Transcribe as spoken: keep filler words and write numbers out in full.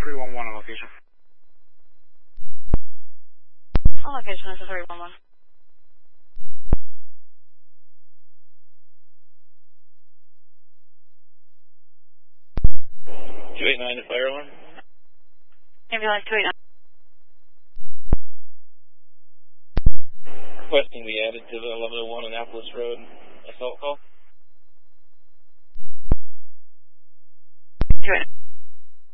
three one one on location. On location, this is three one one. two eight nine to fire alarm. Ambulance two eight nine. Requesting be added to the eleven oh one Annapolis Road assault call. two eight nine.